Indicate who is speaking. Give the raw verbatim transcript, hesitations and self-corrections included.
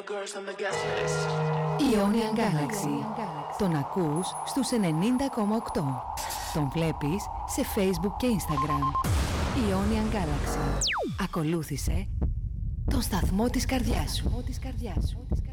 Speaker 1: Ionian Galaxy. Τον ακούς στους ενενήντα κόμμα οκτώ. Τον βλέπεις σε Facebook και Instagram. Ionian Galaxy. Ακολούθησε τον σταθμό της καρδιάς σου.